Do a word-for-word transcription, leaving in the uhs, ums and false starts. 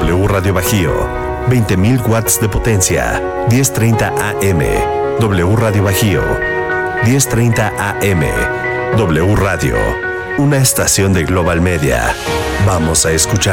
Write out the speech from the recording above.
W Radio Bajío, veinte mil watts de potencia, diez treinta A M. W Radio Bajío, diez treinta A M. W Radio, una estación de Global Media. Vamos a escuchar.